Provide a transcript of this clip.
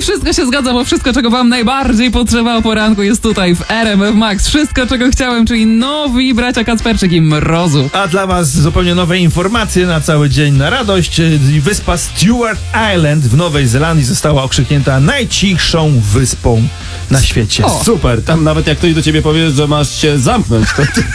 Wszystko się zgadza, bo wszystko, czego wam najbardziej potrzeba o poranku, jest tutaj w RMF Max. Wszystko, czego chciałem, czyli nowi bracia Kacperczyk i Mrozu. A dla was zupełnie nowe informacje na cały dzień, na radość. Wyspa Stewart Island w Nowej Zelandii została okrzyknięta najcichszą wyspą na świecie. O. Super, tam nawet jak ktoś do ciebie powie, że masz się zamknąć, to